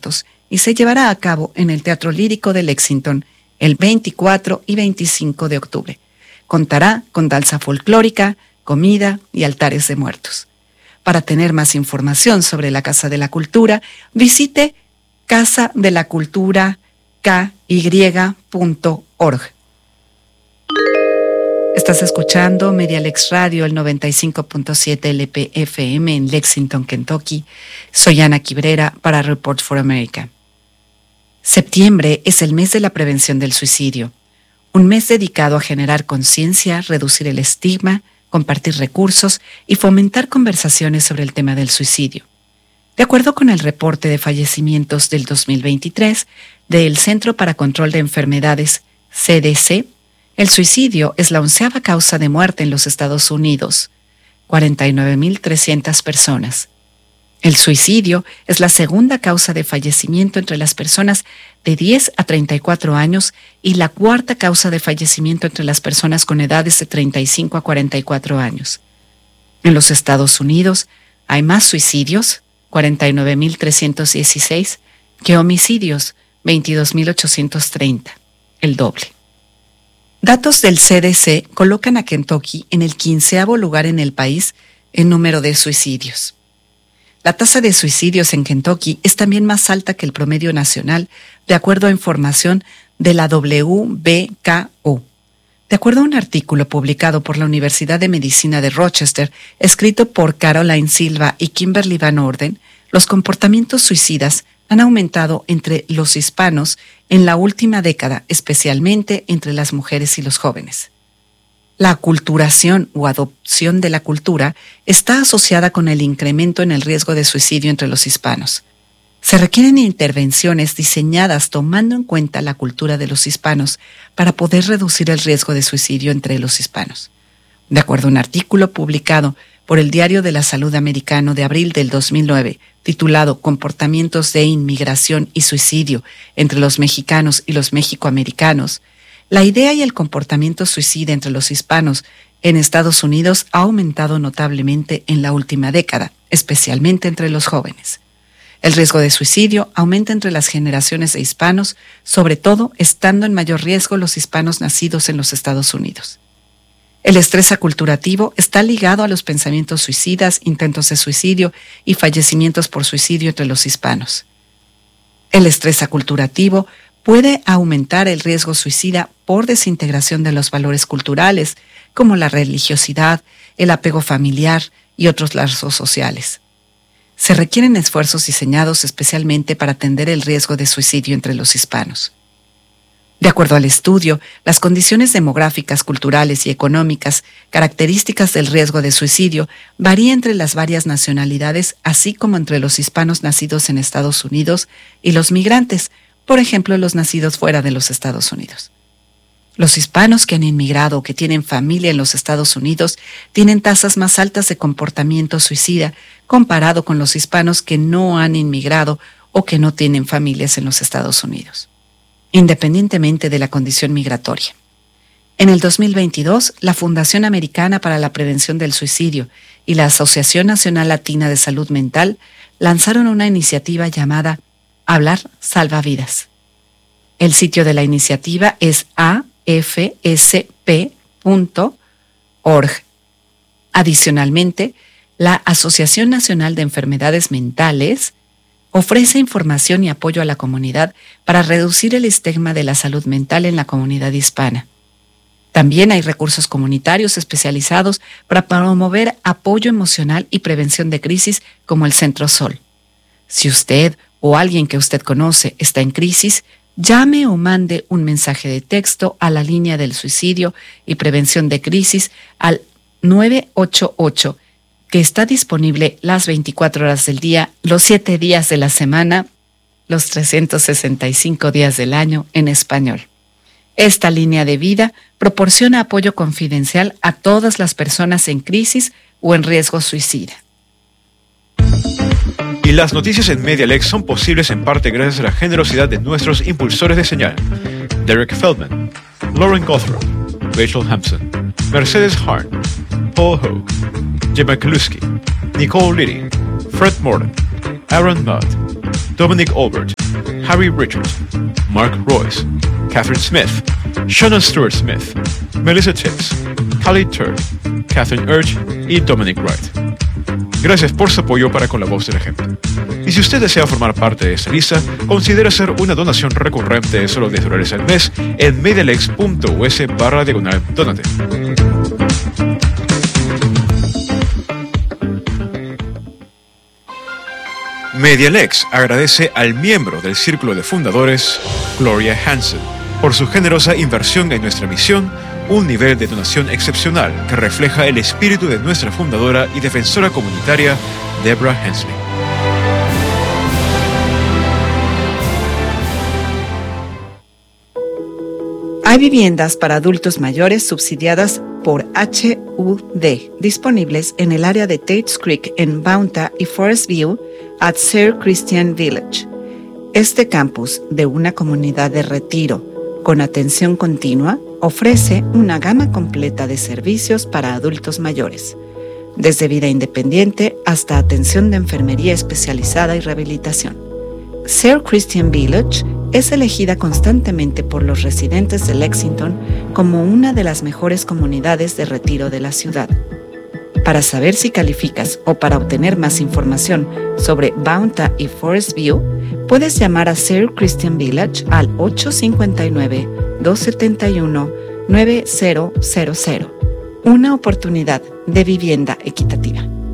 Muertos y se llevará a cabo en el Teatro Lírico de Lexington el 24 y 25 de octubre. Contará con danza folclórica, comida y altares de muertos. Para tener más información sobre la Casa de la Cultura, visite casadelaculturaky.org. Estás escuchando Medialex Radio, el 95.7 LP-FM en Lexington, Kentucky. Soy Ana Quibrera para Report for America. Septiembre es el mes de la prevención del suicidio, un mes dedicado a generar conciencia, reducir el estigma, compartir recursos y fomentar conversaciones sobre el tema del suicidio. De acuerdo con el reporte de fallecimientos del 2023 del Centro para Control de Enfermedades, CDC, el suicidio es la 11ª causa de muerte en los Estados Unidos, 49.300 personas. El suicidio es la segunda causa de fallecimiento entre las personas de 10 a 34 años y la cuarta causa de fallecimiento entre las personas con edades de 35 a 44 años. En los Estados Unidos hay más suicidios, 49.316, que homicidios, 22.830, el doble. Datos del CDC colocan a Kentucky en el 15º lugar en el país en número de suicidios. La tasa de suicidios en Kentucky es también más alta que el promedio nacional, de acuerdo a información de la WBKO. De acuerdo a un artículo publicado por la Universidad de Medicina de Rochester, escrito por Caroline Silva y Kimberly Van Orden, los comportamientos suicidas han aumentado entre los hispanos en la última década, especialmente entre las mujeres y los jóvenes. La aculturación o adopción de la cultura está asociada con el incremento en el riesgo de suicidio entre los hispanos. Se requieren intervenciones diseñadas tomando en cuenta la cultura de los hispanos para poder reducir el riesgo de suicidio entre los hispanos. De acuerdo a un artículo publicado por el Diario de la Salud Americano de abril del 2009, titulado Comportamientos de inmigración y suicidio entre los mexicanos y los mexicoamericanos, la idea y el comportamiento suicida entre los hispanos en Estados Unidos ha aumentado notablemente en la última década, especialmente entre los jóvenes. El riesgo de suicidio aumenta entre las generaciones de hispanos, sobre todo estando en mayor riesgo los hispanos nacidos en los Estados Unidos. El estrés aculturativo está ligado a los pensamientos suicidas, intentos de suicidio y fallecimientos por suicidio entre los hispanos. El estrés aculturativo puede aumentar el riesgo suicida por desintegración de los valores culturales, como la religiosidad, el apego familiar y otros lazos sociales. Se requieren esfuerzos diseñados especialmente para atender el riesgo de suicidio entre los hispanos. De acuerdo al estudio, las condiciones demográficas, culturales y económicas características del riesgo de suicidio varían entre las varias nacionalidades, así como entre los hispanos nacidos en Estados Unidos y los migrantes, por ejemplo, los nacidos fuera de los Estados Unidos. Los hispanos que han inmigrado o que tienen familia en los Estados Unidos tienen tasas más altas de comportamiento suicida comparado con los hispanos que no han inmigrado o que no tienen familias en los Estados Unidos, independientemente de la condición migratoria. En el 2022, la Fundación Americana para la Prevención del Suicidio y la Asociación Nacional Latina de Salud Mental lanzaron una iniciativa llamada Hablar Salva Vidas. El sitio de la iniciativa es afsp.org. Adicionalmente, la Asociación Nacional de Enfermedades Mentales ofrece información y apoyo a la comunidad para reducir el estigma de la salud mental en la comunidad hispana. También hay recursos comunitarios especializados para promover apoyo emocional y prevención de crisis, como el Centro Sol. Si usted o alguien que usted conoce está en crisis, llame o mande un mensaje de texto a la línea del suicidio y prevención de crisis al 988, que está disponible las 24 horas del día, los 7 días de la semana, los 365 días del año en español. Esta línea de vida proporciona apoyo confidencial a todas las personas en crisis o en riesgo suicida. Y las noticias en Medialex son posibles en parte gracias a la generosidad de nuestros impulsores de señal: Derek Feldman, Lauren Gothrow, Rachel Hampson, Mercedes Hart, Paul Hogue, Jim Mikaluski, Nicole Liddy, Fred Morton, Aaron Mudd, Dominic Albert, Harry Richards, Mark Royce, Catherine Smith, Shannon Stewart Smith, Melissa Tibbs, Khalid Turk, Catherine Urge y Dominic Wright. Gracias por su apoyo para con la voz del ejemplo. Y si usted desea formar parte de esta lista, considere hacer una donación recurrente de solo $10 al mes en medialex.us/donate. Medialex agradece al miembro del Círculo de Fundadores, Gloria Hansen, por su generosa inversión en nuestra misión, un nivel de donación excepcional que refleja el espíritu de nuestra fundadora y defensora comunitaria, Deborah Hensley. Hay viviendas para adultos mayores subsidiadas por HUD disponibles en el área de Tates Creek en Bounta y Forest View at Sir Christian Village. Este campus de una comunidad de retiro con atención continua ofrece una gama completa de servicios para adultos mayores, desde vida independiente hasta atención de enfermería especializada y rehabilitación. Sir Christian Village es elegida constantemente por los residentes de Lexington como una de las mejores comunidades de retiro de la ciudad. Para saber si calificas o para obtener más información sobre Bounta y Forest View, puedes llamar a Sir Christian Village al 859-271-9000. Una oportunidad de vivienda equitativa.